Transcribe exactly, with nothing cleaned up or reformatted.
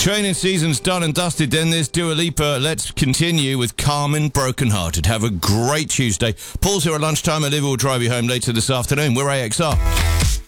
Training season's done and dusted, then there's Dua Lipa. Let's continue with Carmen Brokenhearted. Have a great Tuesday. Paul's here at lunchtime. Olivia will drive you home later this afternoon. We're A X R.